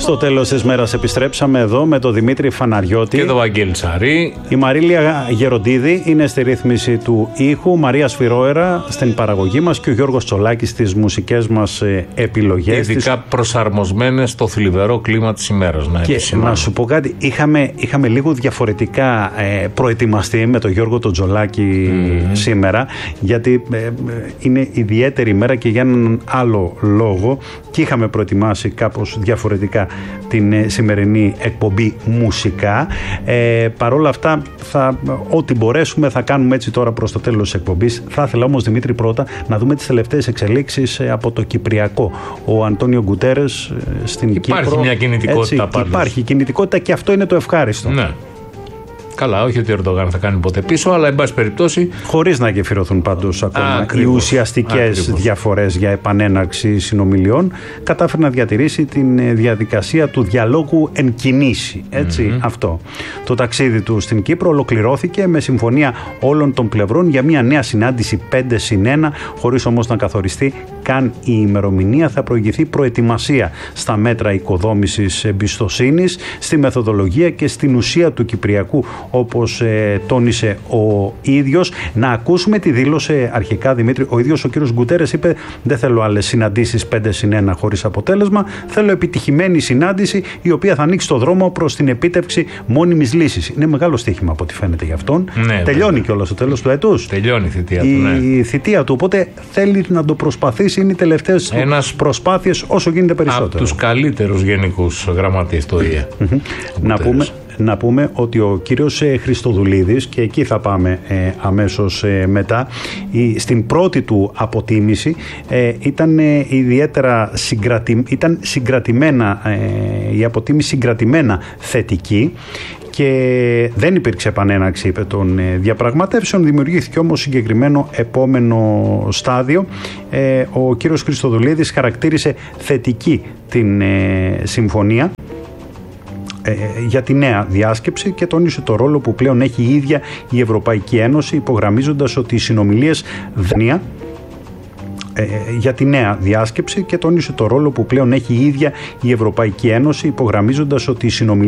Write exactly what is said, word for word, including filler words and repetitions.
Στο τέλος της μέρας επιστρέψαμε εδώ με τον Δημήτρη Φαναριώτη και τον Βαγγέλη Τσαρή. Η Μαρίλια Γεροντίδη είναι στη ρύθμιση του ήχου, Μαρία Σφυρόερα στην παραγωγή μας και ο Γιώργος Τσολάκης στις μουσικές μας επιλογές. Ειδικά της... προσαρμοσμένες στο θλιβερό κλίμα της ημέρας. Να, και να σου πω κάτι, είχαμε, είχαμε λίγο διαφορετικά ε, προετοιμαστεί με τον Γιώργο τον Τσολάκη mm. σήμερα, γιατί ε, είναι ιδιαίτερη ημέρα και για έναν άλλο λόγο και είχαμε προετοιμάσει κάπως διαφορετικά την ε, σημερινή εκπομπή μουσικά. Ε, Παρ' όλα αυτά, θα, ό,τι μπορέσουμε θα κάνουμε έτσι τώρα προς το τέλος της εκπομπής. Θα ήθελα όμως, Δημήτρη, πρώτα να δούμε τις τελευταίες εξελίξεις ε, από το Κυπριακό. Ο Αντώνιο Γκουτέρες ε, στην υπάρχει Κύπρο. Υπάρχει μια κινητικότητα έτσι, πάντως. Υπάρχει κινητικότητα και αυτό είναι το ευχάριστο. Ναι. Καλά, όχι ότι ο Ερντογάν θα κάνει ποτέ πίσω, αλλά εν πάση περιπτώσει. Χωρίς να γεφυρωθούν πάντως ακόμα Ακριβώς. οι ουσιαστικές διαφορές για επανέναρξη συνομιλιών, κατάφερε να διατηρήσει την διαδικασία του διαλόγου εν κινήσει. Έτσι, mm-hmm. αυτό. Το ταξίδι του στην Κύπρο ολοκληρώθηκε με συμφωνία όλων των πλευρών για μια νέα συνάντηση πέντε συν ένα, χωρίς όμως να καθοριστεί καν η ημερομηνία. Θα προηγηθεί προετοιμασία στα μέτρα οικοδόμησης εμπιστοσύνης, στη μεθοδολογία και στην ουσία του Κυπριακού, όπως ε, τόνισε ο ίδιος. Να ακούσουμε τι δήλωσε αρχικά, Δημήτρη. Ο ίδιος ο κύριος Γκουτέρες είπε: δεν θέλω άλλες συναντήσεις πέντε συν ένα χωρίς αποτέλεσμα. Θέλω επιτυχημένη συνάντηση η οποία θα ανοίξει το δρόμο προς την επίτευξη μόνιμης λύσης. Είναι μεγάλο στοίχημα από ό,τι φαίνεται για αυτόν. Ναι, τελειώνει κιόλας στο τέλος του έτους. Τελειώνει η θητεία η, του. Ναι. Η θητεία του. Οπότε θέλει να το προσπαθήσει. Είναι οι τελευταίες Ένας προσπάθειες όσο γίνεται περισσότερο. Από τους καλύτερους γενικούς γραμματείς του ΙΕ. Να πούμε. Να πούμε ότι ο κύριος ε, Χριστοδουλίδης, και εκεί θα πάμε ε, αμέσως ε, μετά, η, στην πρώτη του αποτίμηση ε, ήταν ε, ιδιαίτερα συγκρατη, ήταν συγκρατημένα, ε, η αποτίμηση συγκρατημένα θετική και δεν υπήρξε επανέναρξη, είπε, των ε, διαπραγματεύσεων. Δημιουργήθηκε όμως συγκεκριμένο επόμενο στάδιο. Ε, ο κύριος Χριστοδουλίδης χαρακτήρισε θετική την ε, συμφωνία για τη νέα διάσκεψη και τόνισε το ρόλο που πλέον έχει η ίδια η Ευρωπαϊκή Ένωση, υπογραμμίζοντας ότι οι συνομιλίες δανεία για τη νέα διάσκεψη και τόνισε το ρόλο που πλέον έχει η ίδια η Ευρωπαϊκή Ένωση, υπογραμμίζοντας ότι οι συνομιλίες